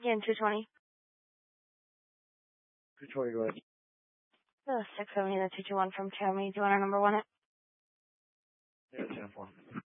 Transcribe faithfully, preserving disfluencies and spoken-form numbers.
Yeah, two twenty. two twenty, go ahead. The six seventy, the two two one from Tammy. Do you want our number one? It? Yeah, ten four.